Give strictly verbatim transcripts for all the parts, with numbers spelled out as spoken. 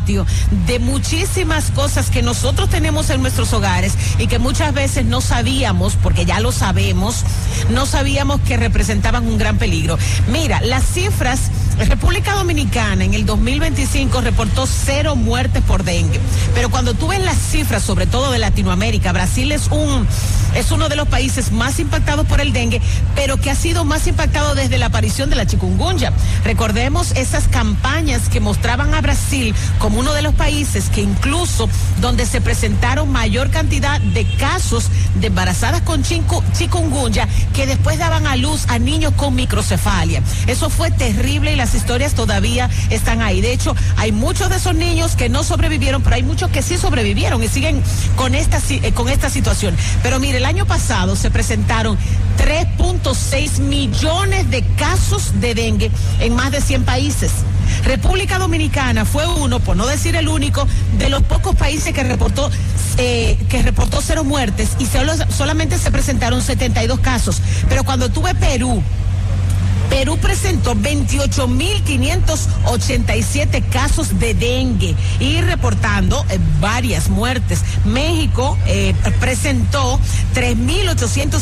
patio de muchísimas cosas que nosotros tenemos en nuestros hogares y que muchas veces no sabíamos, porque ya lo sabemos, no sabíamos que representaban un gran peligro. Mira, las cifras, República Dominicana en el dos mil veinticinco reportó cero muertes por dengue, pero cuando tú ves las cifras, sobre todo de Latinoamérica, Brasil es un es uno de los países más impactados por el dengue, pero que ha sido más impactado desde la aparición de la chikungunya. Recordemos esas campañas que mostraban a Brasil como uno de los países que incluso donde se presentaron mayor cantidad de casos de embarazadas con chikungunya que después daban a luz a niños con microcefalia. Eso fue terrible y las historias todavía están ahí. De hecho, hay muchos de esos niños que no sobrevivieron, pero hay muchos que sí sobrevivieron y siguen con esta, con esta situación. Pero mire, el año pasado se presentaron tres punto seis millones de casos de dengue en más de cien países. República Dominicana fue uno, por no decir el único, de los pocos países que reportó eh, que reportó cero muertes y solo, solamente se presentaron setenta y dos casos. Pero cuando tuve Perú, Perú presentó veintiocho mil quinientos ochenta y siete casos de dengue y reportando eh, varias muertes. México eh, presentó tres mil ochocientos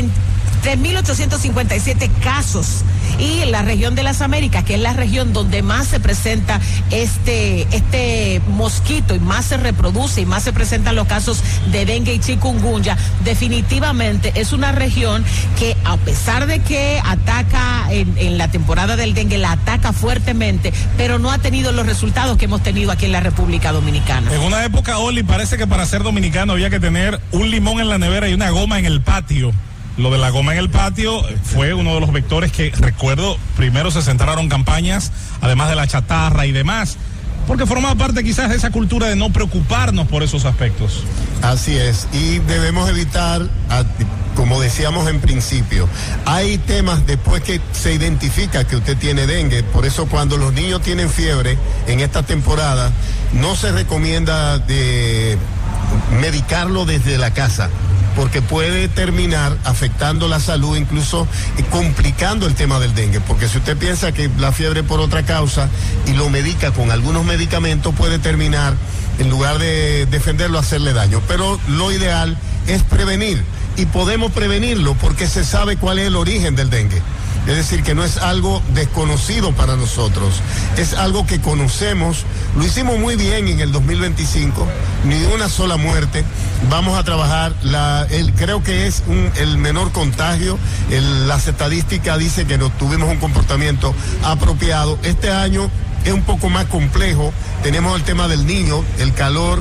cincuenta y siete casos. Y la región de las Américas, que es la región donde más se presenta este, este mosquito y más se reproduce y más se presentan los casos de dengue y chikungunya, definitivamente es una región que, a pesar de que ataca en, en la temporada del dengue, la ataca fuertemente, pero no ha tenido los resultados que hemos tenido aquí en la República Dominicana. En una época, Oli, parece que para ser dominicano había que tener un limón en la nevera y una goma en el patio. Lo de la goma en el patio fue uno de los vectores que, recuerdo, primero se centraron campañas, además de la chatarra y demás, porque formaba parte quizás de esa cultura de no preocuparnos por esos aspectos. Así es, y debemos evitar, como decíamos en principio, hay temas después que se identifica que usted tiene dengue, por eso cuando los niños tienen fiebre en esta temporada, no se recomienda de medicarlo desde la casa, porque puede terminar afectando la salud, incluso complicando el tema del dengue, porque si usted piensa que la fiebre por otra causa y lo medica con algunos medicamentos, puede terminar, en lugar de defenderlo, hacerle daño. Pero lo ideal es prevenir, y podemos prevenirlo porque se sabe cuál es el origen del dengue. Es decir, que no es algo desconocido para nosotros, es algo que conocemos, lo hicimos muy bien en el dos mil veinticinco, ni una sola muerte. Vamos a trabajar, la, el, creo que es un, el menor contagio, el, las estadísticas dicen que no tuvimos un comportamiento apropiado. Este año es un poco más complejo, tenemos el tema del niño, el calor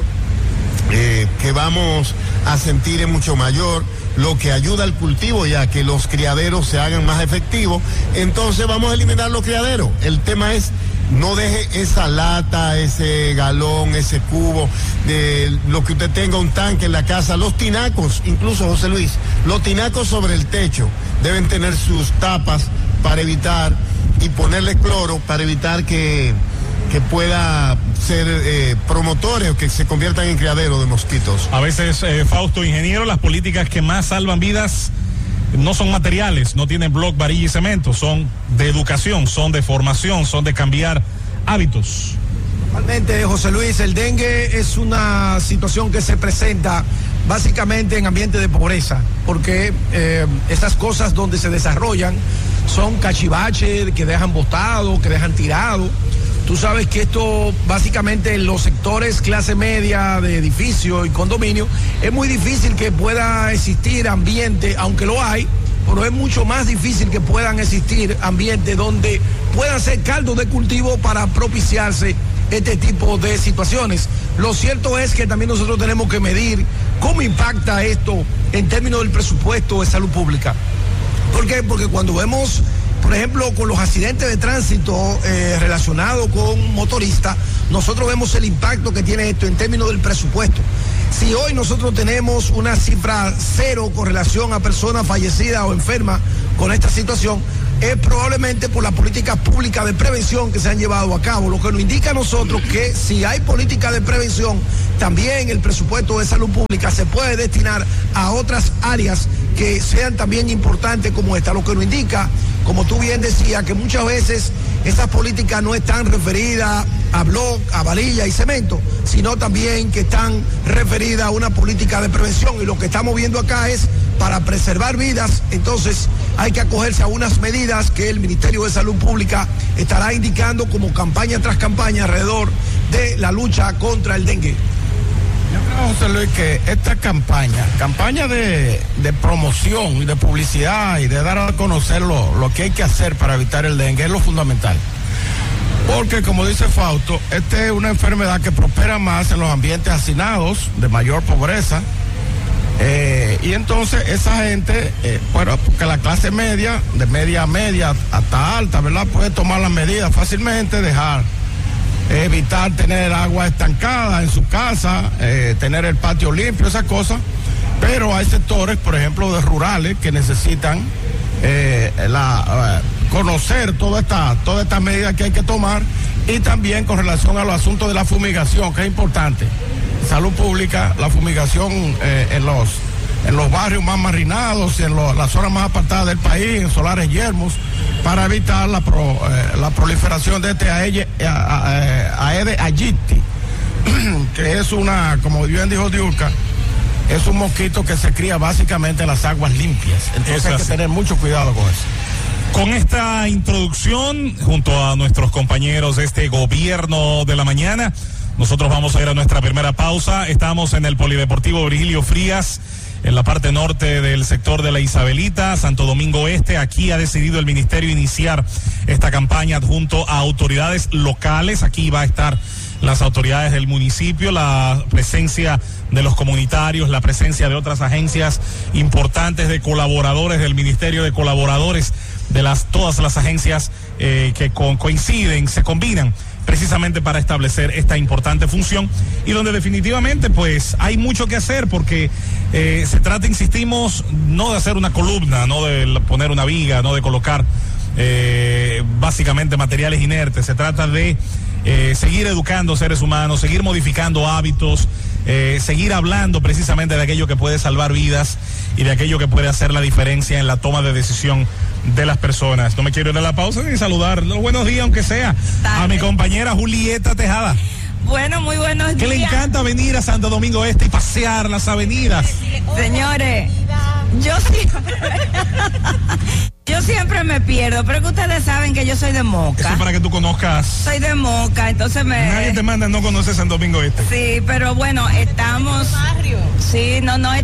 eh, que vamos a sentir es mucho mayor, lo que ayuda al cultivo ya que los criaderos se hagan más efectivos, entonces vamos a eliminar los criaderos. El tema es, no deje esa lata, ese galón, ese cubo, de lo que usted tenga un tanque en la casa, los tinacos, incluso José Luis, los tinacos sobre el techo deben tener sus tapas para evitar, y ponerle cloro para evitar que que pueda ser eh, promotores o que se conviertan en criaderos de mosquitos. A veces, eh, Fausto, ingeniero, las políticas que más salvan vidas no son materiales, no tienen bloc, varilla y cemento, son de educación, son de formación, son de cambiar hábitos. Realmente, José Luis, el dengue es una situación que se presenta básicamente en ambientes de pobreza, porque eh, esas cosas donde se desarrollan son cachivaches que dejan botado, que dejan tirado. Tú sabes que esto básicamente en los sectores clase media de edificios y condominios es muy difícil que pueda existir ambiente, aunque lo hay, pero es mucho más difícil que puedan existir ambientes donde puedan ser caldos de cultivo para propiciarse este tipo de situaciones. Lo cierto es que también nosotros tenemos que medir cómo impacta esto en términos del presupuesto de salud pública. ¿Por qué? Porque cuando vemos, por ejemplo, con los accidentes de tránsito eh, relacionados con motoristas, nosotros vemos el impacto que tiene esto en términos del presupuesto. Si hoy nosotros tenemos una cifra cero con relación a personas fallecidas o enfermas con esta situación, es probablemente por las políticas públicas de prevención que se han llevado a cabo, lo que nos indica a nosotros que si hay política de prevención, también el presupuesto de salud pública se puede destinar a otras áreas que sean también importantes como esta, lo que nos indica, como tú bien decías, que muchas veces esas políticas no están referidas a bloc, a varilla y cemento, sino también que están referidas a una política de prevención, y lo que estamos viendo acá es para preservar vidas. Entonces hay que acogerse a unas medidas que el Ministerio de Salud Pública estará indicando como campaña tras campaña alrededor de la lucha contra el dengue. Yo creo, José Luis, que esta campaña, campaña de, de promoción y de publicidad y de dar a conocer lo, lo que hay que hacer para evitar el dengue es lo fundamental. Porque, como dice Fausto, esta es una enfermedad que prospera más en los ambientes hacinados, de mayor pobreza. Eh, y entonces esa gente, eh, bueno, porque la clase media, de media a media hasta alta, ¿verdad?, puede tomar las medidas fácilmente, dejar, eh, evitar tener agua estancada en su casa, eh, tener el patio limpio, esas cosas. Pero hay sectores, por ejemplo, de rurales, que necesitan eh, la... Eh, conocer toda esta, todas estas medidas que hay que tomar, y también con relación a los asuntos de la fumigación, que es importante. Salud pública, la fumigación eh, en los en los barrios más marginados, en lo, las zonas más apartadas del país, en solares yermos, para evitar la, pro, eh, la proliferación de este Aedes aegypti, que es una, como bien dijo Diurka, es un mosquito que se cría básicamente en las aguas limpias. Entonces hay que tener mucho cuidado con eso. Con esta introducción, junto a nuestros compañeros de este gobierno de la mañana, nosotros vamos a ir a nuestra primera pausa. Estamos en el Polideportivo Virgilio Frías, en la parte norte del sector de la Isabelita, Santo Domingo Este. Aquí ha decidido el ministerio iniciar esta campaña junto a autoridades locales. Aquí va a estar las autoridades del municipio, la presencia de los comunitarios, la presencia de otras agencias importantes, de colaboradores del ministerio, de colaboradores de las todas las agencias eh, que co- coinciden, se combinan precisamente para establecer esta importante función, y donde definitivamente pues hay mucho que hacer, porque eh, se trata, insistimos, no de hacer una columna, no de poner una viga, no de colocar eh, básicamente materiales inertes. Se trata de eh, seguir educando seres humanos, seguir modificando hábitos, eh, seguir hablando precisamente de aquello que puede salvar vidas y de aquello que puede hacer la diferencia en la toma de decisión de las personas. No me quiero ir a la pausa ni saludar los buenos días, aunque sea a mi compañera Julieta Tejada. Bueno, muy buenos días. Que le encanta venir a Santo Domingo Este y pasear las avenidas. Señores, yo siempre, yo siempre me pierdo, pero que ustedes saben que yo soy de Moca. Eso es para que tú conozcas. Soy de Moca, entonces me... Nadie te manda, no conoces Santo Domingo Este. Sí, pero bueno, estamos... Sí, no, no...